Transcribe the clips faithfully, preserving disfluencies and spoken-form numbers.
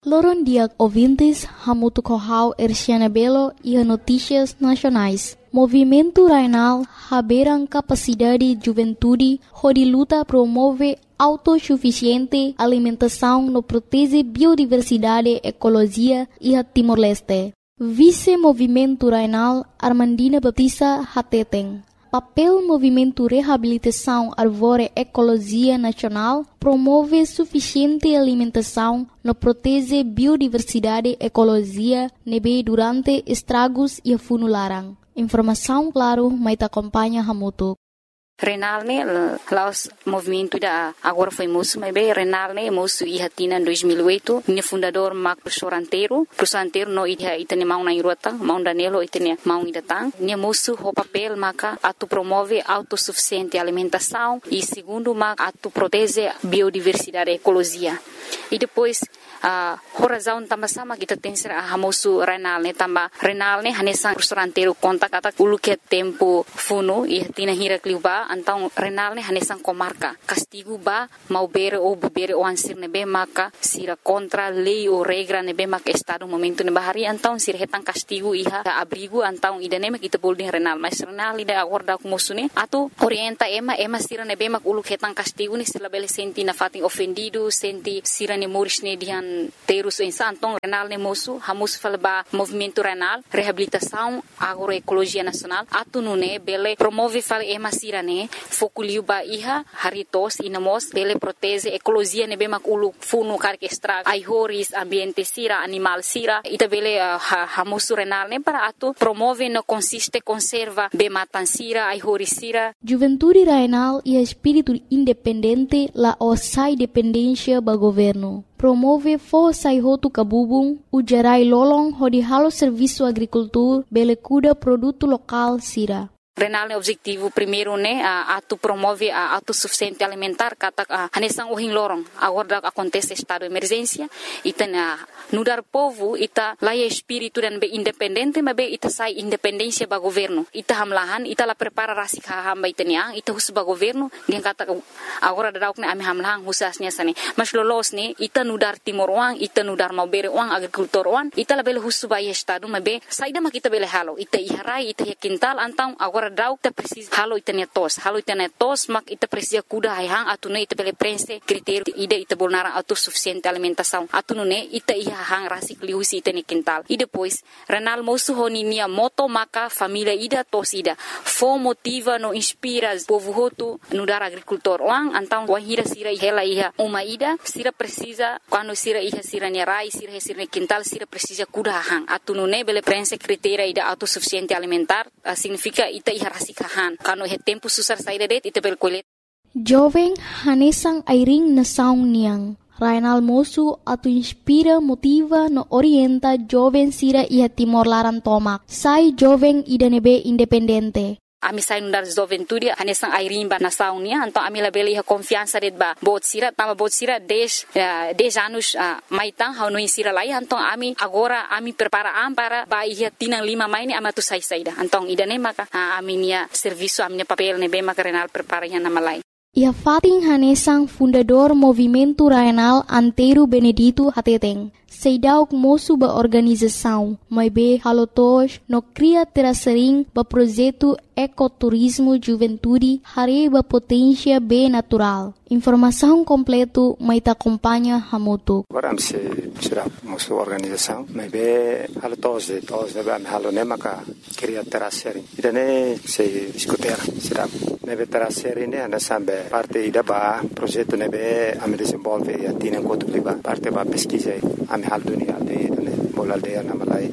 Loron dia ouvintes, Hamutu Kohau Erciana Belo e a Notícias Nacionais. Movimento Rainal haberam capacidade de juventude, onde luta promove autossuficiente alimentação no protege biodiversidade, ecologia e a Timor-Leste. Vice-Movimento Rainal Armandina Baptista Hateten. Papel Movimento Reabilitação Arvore Ecologia Nacional promove suficiente alimentação no protege biodiversidade, ecologia, nebe durante estragos e funularam. Informação, claro, mas acompanha Hamutu. Renal ne laos movimento da agora foi moço, mas bem Renal ne moço e hatina em dois mil e oito, ne fundador Marco Professor Anteiro, Professor Anteiro no ida itane mau na irota, mau danelo itane mau idatang, ne moço o papel maca atu promove autossuficiente alimentação e segundo maca atu protege biodiversidade, ecologia. E depois a uh, razão também sama kita tem ser a moço Renal ne tamba Renal ne hanesan Professor Anteiro conta kata ulu que tempo funo e hatina hira kliuba então Renal ne hanesan comarca castigo ba mau bere ou bebere ou ansir nebe maka sira contra lei ou regra nebe maka estado momento ne bahari então sira hetan castigo iha abrigo então idane kita bolding Renal mas Renal ida acorda com moço ne atu orienta ema ema sira nebe mak ulu hetan castigo ne sila bele senti na fatin ofendido senti sira ne moris ne dihan terus insan então Renal ne moço hamus falba movimento Renal reabilitação agroecologia nacional atu nune bele promove fal ema sira ne fokuliu ba iha haritos inamos bele protege ecologia ne bemak ulu funu karke extra ai horis ambiente sira animal sira ita bele uh, hamusu Renal ne para atu promove no consiste conserva be matan sira ai horis sira Juventude Rainal e espírito independente la osai dependência ba governo promove força e roto cabubung o gerai lolong hodi halo serviço agricultura bele cuida produto local sira Renal ne objetivo primeiro ne a atu promove a autossuficiente alimentar kata hanesan ohin lorong agora acontece estado de emergência ita na nudar povo ita laia espírito dan be independente mas be ita sai independência ba governo ita hamlahan ita la prepara rasik hamba itania ita hus ba governo dia kata agora dauk ne ami hamlahan husasnya sane mas lolos ne ita nudar timor wang ita nudar mau bere wang agricultor wang ita la bele hus ba estado mas be saida ma kita bele halo ita iharai ita quintal antang agora dauk ta precisa halo itania tos halo itania tos mak ita precisa kuda hang atune ita bele prense critério ida ita bolnara autossuficiente alimentação atune ita iha hang rasik liusi itani quintal e depois Renal moço honinia moto maka família ida tos ida fo motiva no inspira povo hoto no dar agricultor wang antang wahira sira hela iha uma ida sira precisa quando sira iha sira ne rai sira sira quintal sira precisa kuda hang atune bele prense critério ida autossuficiente alimentar uh, significa ita iha rasikahan kano he tempo susar saída det ita bel kolet jovem hanesang airing na saung niang Rainal moço atu inspira motiva no orienta jovem sira ia Timor Laran tomak sai jovem ida nebe independente ami sai nundar juventude hanesan airimba na saunia então ami la bele confiança det ba bot sira tama bot sira dez uh, dez anos uh, maitan hau no insira lai então ami agora ami prepara am para ba ia tinang lima maini amatu sai saida então idane maka uh, ami nia serviço ami papel ne be maka Renal prepara ia na malai ia fating hanesang fundador Movimento Rainal Anteiro Benedito Hateteng Seidauk moço ba organização, mas be halotos no cria terasering ba projeto ecoturismo juventude hare ba potência be natural. Informação completo mas ta acompanha Hamutu. Agora se será moço organização, mas be halotos de todos de am halone maka cria terasering. Idane se escutar será nebe terasering ne ana sambe parte ida ba projeto nebe am desenvolve e atina enquanto liba parte ba pesquisa am hal dunia aldeia ne bol aldeia na malai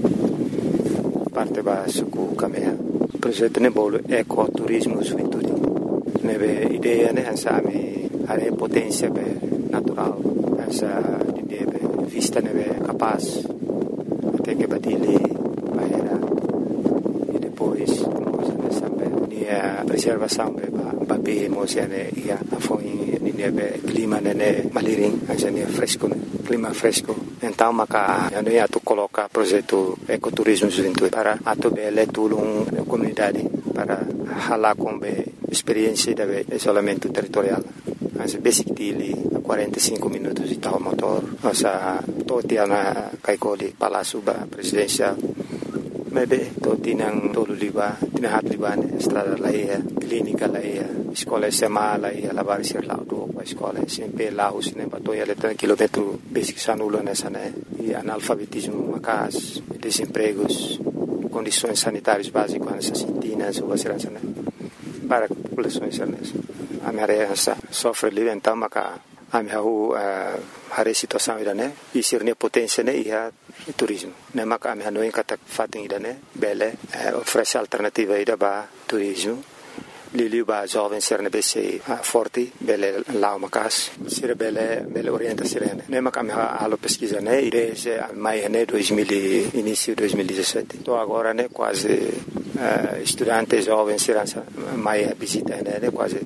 parte ba suku kamea projeto ne bol ecoturismo juventude nebe ideia ne ansami are potência be natural essa ideia be vista nebe capaz até que batile bahera e depois nós ne sambe a preservação be ba be mosiane ia afoi nebe clima ne maliring asa ne fresco clima fresco então maka ano ia tu coloca projeto ecoturismo juventude para atu bele tulung comunidade para hala com be experiência de isolamento territorial as basic dili quarenta e cinco minutos de tal motor nossa toti na kaikoli palácio ba presidencial. Maybe toti nang tolo liba, tinahat liba ne estrada laia, clínica laia, escola S M A laia, lavar ser lá do a escola sempre lá os ne batoia letra quilômetro basic sanulo nessa né e analfabetismo macas, desempregos, condições sanitárias básicas nessas sintinas ou assim né para a população nessa. A minha área sofre livre então maca a minha a situação ida né e ser ne potência né e a turismo né maca a minha não encata fatem ida né bele oferece alternativa ida ba turismo lili ba jovem ser ne bese forte bele lá macas ser bele bele orienta ser né maca a minha alo pesquisa né e desde maio né dois mil início dois mil e dezessete tô agora né quase uh, estudantes jovens ser maio visita né quase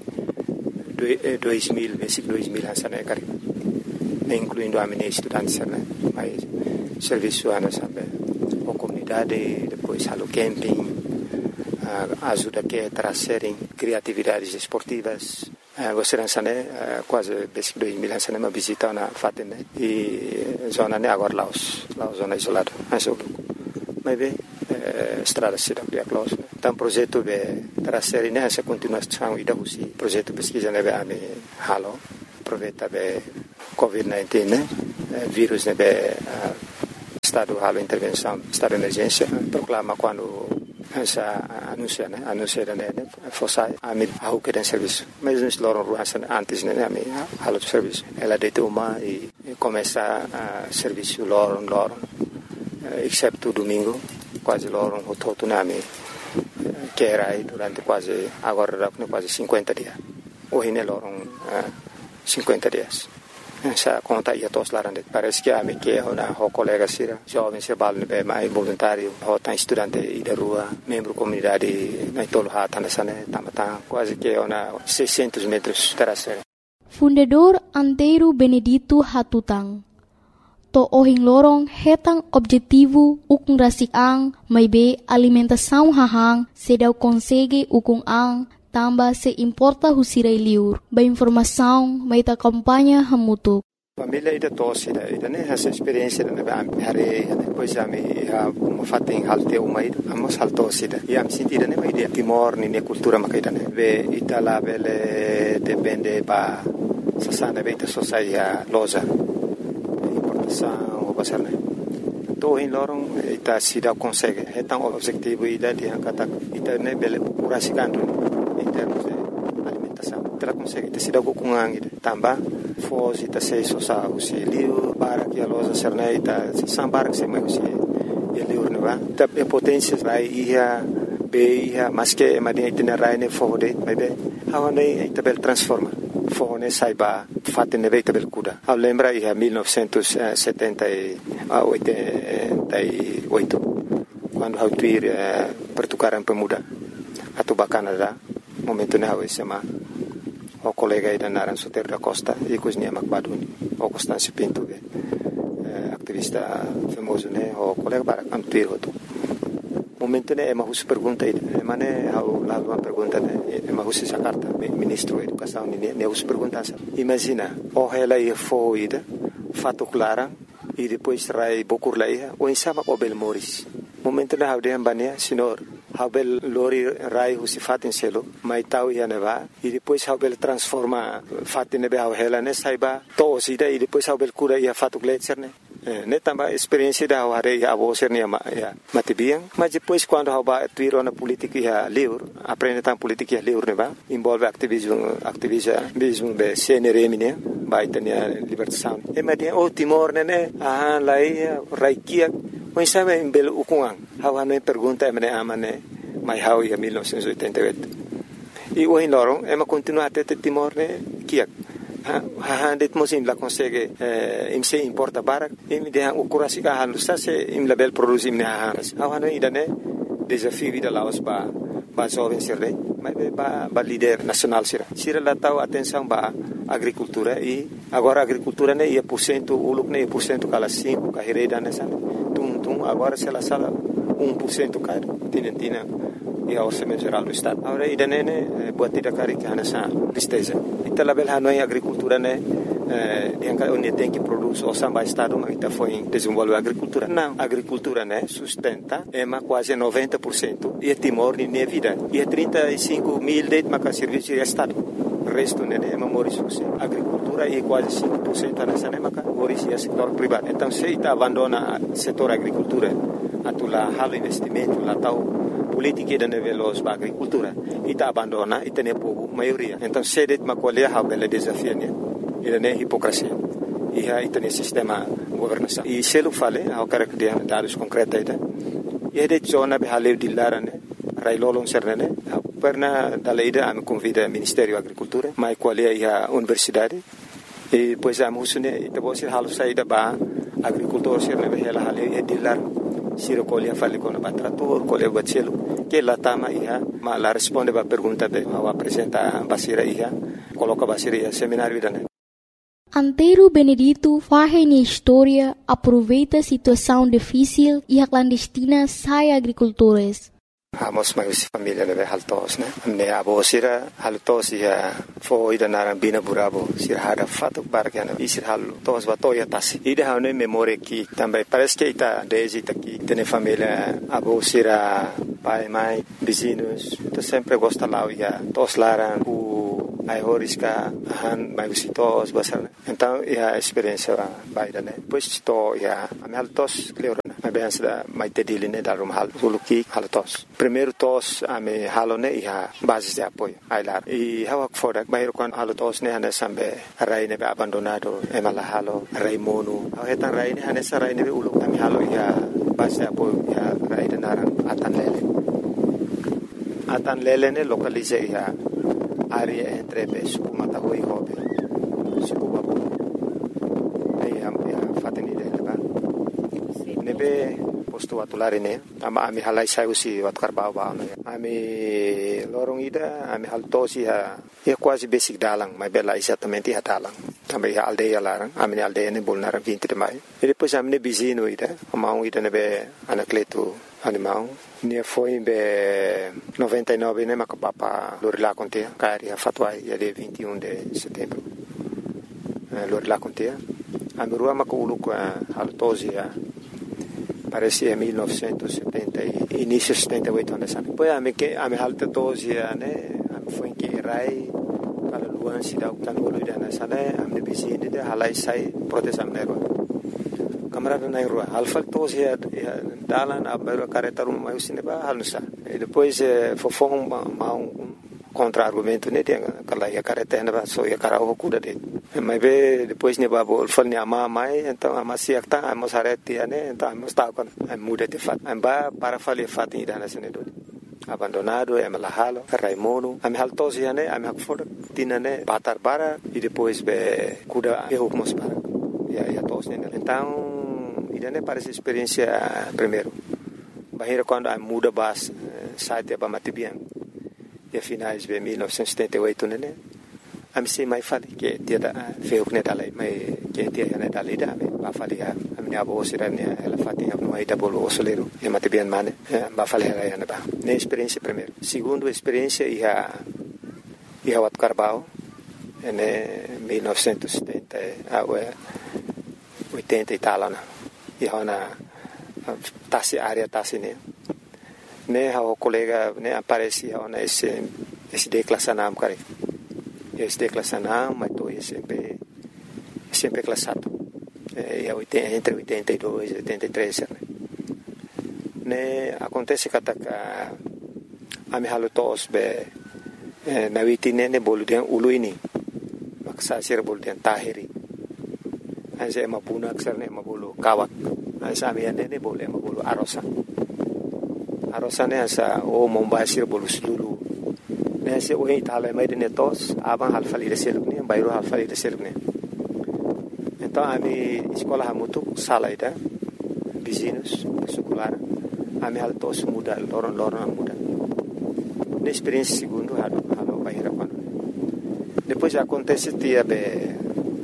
dois mil, basic dois mil hansana kari, incluindo a minha estudante né, mas serviço ana sabe, a comunidade depois halo camping, uh, ajuda que trazerem criatividades esportivas, uh, você né, uh, quase basic dois mil hansana uma visita na fatem né, e zona né agora lá os, lá os zona isolada, mas o, mas bem estrada cidade de close então projeto de trazer nessa continuação e da usi projeto pesquisa né a me halo aproveita be covid dezenove né vírus né be estado halo intervenção estado de emergência proclama quando essa anuncia né anuncia né fosse a me a que tem serviço mas nós loram ruas antes né a me halo de serviço ela deita uma e começa a serviço loram loram exceto domingo quase loro um todo nami que era aí durante quase agora quase cinquenta dias hoje ne loro cinquenta dias essa conta ia todos lá dentro parece que a me que uma o colega sira jovem se balne be mais voluntário o tá estudante e da rua membro comunidade na tolo hata nessa né tamata quase que uma seiscentos metros terraceira. Fundador Antero Benedito Hatutang to ohing lorong hetang objetivo ukung rasik ang may be alimentação hahang sedaw consegue ukung ang tamba se importa husiray liur ba informação may ta kampanya hamutuk. Família ida tosse ida ida né essa experiência da ba hare depois a me a uma fatem halte uma ida amos haltosse ida e am sentida né ida timor ni ne cultura makaida né be itala bele depende ba sasana be ta sociedade loja o pasar né to in lorong ita sida consegue então o objetivo ida de kata ita ne bele curasikandu em termos de alimentação ita consegue ita sida ko kungang ida tamba foz ita se sosa usi liu para que a loja serna ita sambar que se mai usi e liu ne va ita potência vai ia be ia mas que madia ita rai ne fode mai be hawane ita bel transforma fone saiba fatte ne veita bel kuda a lembra ia mille neuf cent soixante-dix-oito quando hau tuir per tocar en pemuda atu Canada momento ne hau sema o colega ida naran soter da Costa e cosnia macbaduni o Constâncio Pinto be activista famoso ne o colega para antuir hotu momento ne ema hus pergunta ida ema ne hau la uma pergunta ne ema hus essa carta ministro da educação ne ne hus pergunta imagina o ela ia foi ida fato clara e depois rai bokur laia o insama o bel moris momento ne hau de ambania senhor hau bel lori rai hus fatin selo mai tau ia neva e depois hau bel transforma fatin ne hau ela ne saiba to sida e depois hau bel cura ia fato gletser ne ne tambah experiência da hare ya abo ser ne ya matibiang mas depois quando hau ba tuiro na política ya liur aprende tam política ya liur ne ba envolve ativismo ativismo be C N R M ne ba itania libertação e madia o Timor ne ne ah lai raikia o sabe em belo ukuang hau ane pergunta e mane amane mai hau ya mille neuf cent oitanta-oito e o in lorong e ma continua até Timor ne kiak ha det mosim la consegue im se importa barak im de o kurasika halu sa se im label produzim ne ha ha no idane desafio vida laos ba ba jovem sirre mas ba ba líder nacional sira sira la tau atenção ba agricultura e agora agricultura ne ia por cento uluk ne por cento kala cinco ka hereda nessa tum tum agora se la sala um por cento caro tinentina e a orçamento geral do estado agora idane ne buat tidak kari kana sa listeza ita label hanoi agricultura ne eh, onde tem que produzir o samba estado, mas está foi desenvolver a agricultura. Não, a agricultura, né, sustenta é mais quase noventa por cento e é Timor nem é vida. E é trinta e cinco mil de mais serviço de estado. O resto, né, é memória a agricultura é quase cinco por cento nessa época, hoje é setor privado. Então, se está abandona o setor agricultura, atula halo investimento, lá tal política da nível da agricultura, e está abandona e tem pouco maioria. Então, se det ma qual é a bela desafio, né? Ele é hipocrisia. E aí tem sistema governação. E se ele fala, eu quero que dê dados concretos aí, e é de zona be haleu de lara, né? Railolong serne, perna daleida a me convida ao Ministério da Agricultura, mas qual é a universidade? E depois a musune, depois se halu saída ba agricultor serne be hela haleu é de lar, se recolhe fale com o trator, colhe o bacelo, que lá tama ia, mas lá responde ba pergunta be, ao apresenta basira ia, coloca basira ia seminário da. Antero Benedito faz na história, aproveita a situação difícil e a clandestina sai agricultores. Amos mais família leve haltos, né? Ne abo sira haltos ia foi da narambina burabo sira hada fato barkana e sira haltos batoya tasi. Ida hane memória que também parece que está desde aqui tem família abo sira pai mãe vizinhos, tu sempre gosta lá ia tos laran o ai horiska han mai visitos basar. Então a experiência vai da né. Pois to ia a haltos cleorana. A benção mai tedili né da rum hal suluki haltos. Primeiro tos a me halone ia base de apoio ai lá e hawak fora bairo kan haltos ne hane sambe rai ne abandonado e mala halo rai monu a heta rai ne hane sarai ne ulu ami halo ia base de apoio ia rai de naran atan lele atan lele ne localize ia área entre Suku Matahui e Hobe Suku Babu e a fatini de leba nebe posto atulare ne ama ami halai sai usi wat karbau ba ami lorong ida ami haltosi ha é quase basic dalang mas bela exatamente ha dalang também a aldeia larang ami aldeia ne bolnar vinte de maio e depois ami ne bizino ida amau ida nebe anacleto animal ne foi em noventa e nove né macapapa lorila conte cari a fatwai ya de vinte e um de setembro lorila conte a mirua maculu com a haltosi parecia mil novecentos e setenta e início de setenta e oito anos depois a me que a me haltosi né foi em que rai para luan se dá o cano do dana sale a me bizinde de halai sai proteção nero camarada na rua alfa tos ya dalan abero careta rum mai usine ba halusa e depois fofong ma um contra argumento ne tem aquela ya careta na ba so ya cara o cuda de mas be depois ne ba bol fal ne ama mai então ama si acta ama sareti ne então ama sta con muda de fat amba para fali fat ni dana sene do abandonado é malahalo raimono am haltos ya ne am hakfor tinane batar bara e depois be cuda erro mos para ya ya tos ne então idane parece experiência primeiro bahira quando a muda bas site ba matibian e finais de mil novecentos e setenta e oito né am se mai fale que dia da feu ne dalai mai que dia ne dalai da ba fale a minha avó sirane ela fatinha no aí da bolo osoleiro e matibian mane ba fale ela ne ba ne experiência primeiro segundo experiência e a e a wat carbao ne mil novecentos e setenta a oitenta e tal né e hona tasi área tasi ne ne o colega ne aparecia ona esse esse declassanam cara esse declassanam mas tô sempre sempre classado e é entre oitenta e dois e oitenta e três né ne acontece que a a me halutos be na vitine ne boludian uluini maksa sir boludian tahiri ase mapuna ksarne mabulu kawak asa miane ne boleh mabulu arosa arosa ne asa o mombasir bolu sulu ne se o itala mai de netos aban halfali de selukne bayro halfali de selukne então ami escola hamutu salaida vizinhos secular ami haltos muda loron loron muda ne experiência segundo halo halo bayra quando depois acontece dia be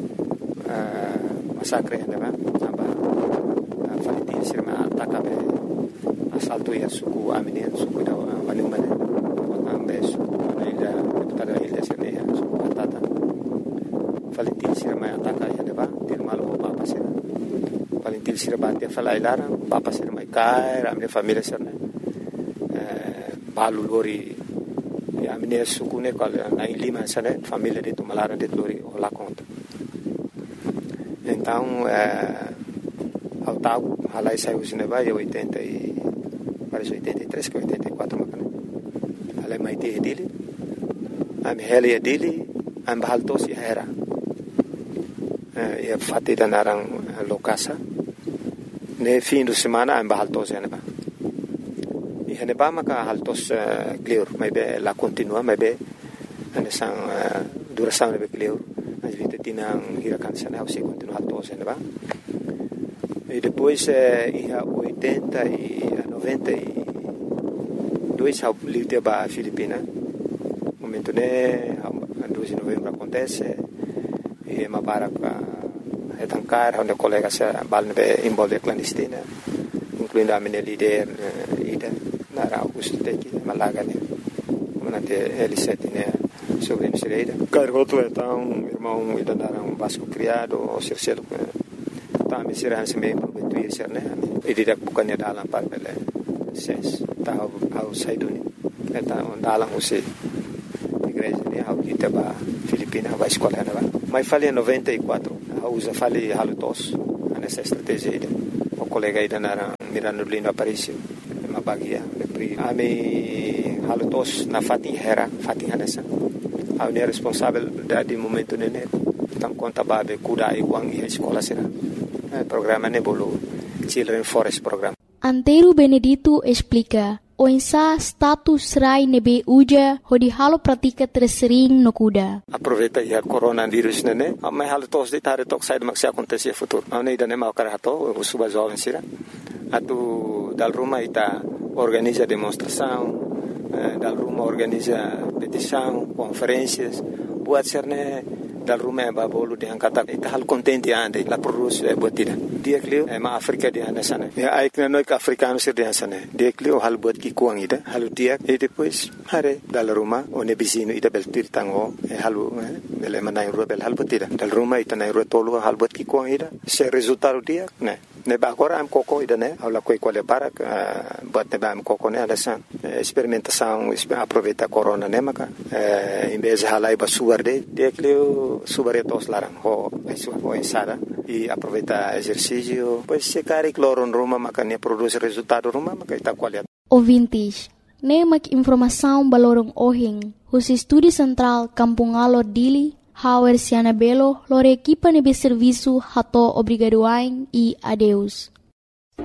masakre ne ba aba falitin sirma atakabe asalto ya suku amine suku da wani mane ambe suku ila tada ila sirne suku atata falitin sirma ataka paling til sira batia falai lara papa sira mai kai ramne família sira balu lori ya amne sukune kal na lima sana família de tumalara de lori ola conta então ao tal halai sai usine vai oitenta e parece oitenta e três que oitenta e quatro macana halai mai te dele am heli dele am bahaltos era e fatti da narang lokasa ne fim de semana am bahaltos ene ba e ene ba maka haltos clear mai be la continua mai be ane sang duração ne be clear as vite tinang hirakan sana o se continua haltos ene ba e depois e a oitenta e a noventa e dois ao livre ba Filipina momento ne a dois de novembro acontece e uma barca é tancar onde colegas se balne envolve clandestina incluindo a minha líder ida na Augusto Teki Malaga né manante L sete né sobre Misereira cargoto então irmão ida na um basco criado o Circelo tá me será se mesmo betuir ser né e direct bukannya dalam par bele ses tá ao saiduni então dalam o se igreja né ao kita ba Filipina vai escola né mas falei em noventa e quatro a usa falei halutos nessa estratégia aí o colega aí na Mirando Lindo Aparício uma bagia a me halutos na Fatin Hera Fatin Hanessa a unir responsável de momento nene tam conta babe kuda e wang e escola será programa nebolo Children Forest Program. Antero Benedito explica o insa status rai nebe uja hodi halo pratika tersering no kuda. Aproveita ia coronavírus nene, mas halo tos de tare tok sai maksi acontecer futuro. Ane ida nema karato, o suba jovem sira. Atu dal Roma ita organiza demonstração, dal Roma organiza petição, conferências, buat serne dal Roma ba bolu de angkata ita hal contente ande la produz e botida. Dia klio e ma Afrika di ane sana. Ya ai kna noi africano sir di sana. Dia klio hal bot ki kuang ida, hal dia e depois hare dal Roma one bisino ida bel tir tango e halu bele manai ro bel hal botida. Dal Roma ita nai ro tolu hal bot ki kuang ida. Se resultado dia ne. Ne ba agora am coco ida ne, aula coi quale barak bot ne ba am coco ne adasan. Experimentação aproveita corona ne maka. Em vez halai ba suarde, dia klio subaretos larang ho ho ensada e aproveita exercício pois se cari cloro em Roma makanya produz resultado Roma makita qualidade. Ouvintes, nemak informação balorong ohing, os estúdio central Kampung Alor Dili, Hauer Siana Belo, lore equipa nebe serviço hato obrigadoain e adeus.